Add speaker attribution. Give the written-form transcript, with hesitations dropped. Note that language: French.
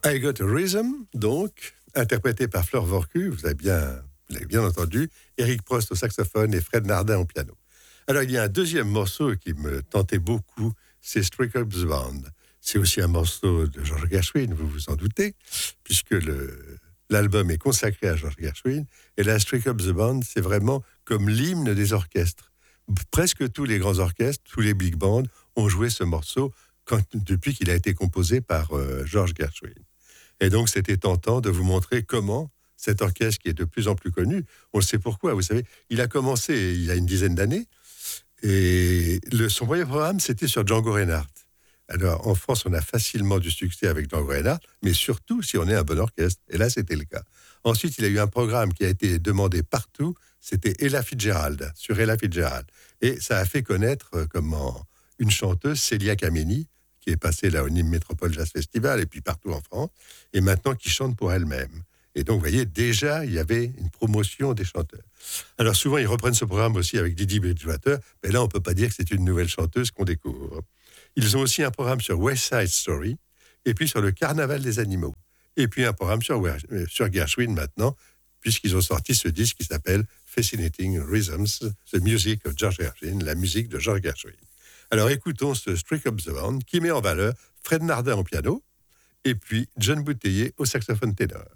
Speaker 1: I Got a Rhythm, donc, interprété par Fleur Vorku, vous l'avez bien entendu, Eric Prost au saxophone et Fred Nardin au piano. Alors, il y a un deuxième morceau qui me tentait beaucoup, c'est Stricob's Band. C'est aussi un morceau de George Gershwin, vous vous en doutez, puisque l'album est consacré à George Gershwin, et la Stricob's Band, c'est vraiment comme l'hymne des orchestres. Presque tous les grands orchestres, tous les big bands ont joué ce morceau depuis qu'il a été composé par George Gershwin. Et donc, c'était tentant de vous montrer comment cet orchestre, qui est de plus en plus connu, on le sait pourquoi, vous savez, il a commencé il y a une dizaine d'années, et son premier programme, c'était sur Django Reinhardt. Alors, en France, on a facilement du succès avec Django Reinhardt, mais surtout si on est un bon orchestre. Et là, c'était le cas. Ensuite, il a eu un programme qui a été demandé partout, c'était Ella Fitzgerald, sur Ella Fitzgerald. Et ça a fait connaître une chanteuse, Célia Kameni, qui est passée là au Nîmes Métropole Jazz Festival et puis partout en France, et maintenant qui chante pour elle-même. Et donc, vous voyez, déjà, il y avait une promotion des chanteurs. Alors, souvent, ils reprennent ce programme aussi avec Didi Bridgewater, mais là, on ne peut pas dire que c'est une nouvelle chanteuse qu'on découvre. Ils ont aussi un programme sur West Side Story, et puis sur le Carnaval des animaux. Et puis un programme sur Gershwin maintenant, puisqu'ils ont sorti ce disque qui s'appelle Fascinating Rhythms, The Music of George Gershwin, la musique de George Gershwin. Alors écoutons ce Stricob's Band qui met en valeur Fred Nardin au piano et puis John Bouteiller au saxophone ténor.